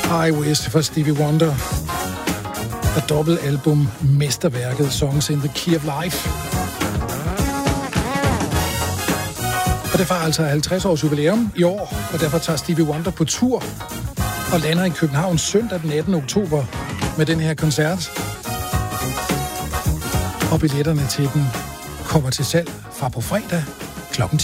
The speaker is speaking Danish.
Highways for Stevie Wonder. Og dobbeltalbum mesterværket Songs in the Key of Life. Og det var altså 50 års jubilæum i år, og derfor tager Stevie Wonder på tur og lander i København søndag den 18. oktober med den her koncert. Og billetterne til den kommer til salg fra på fredag klokken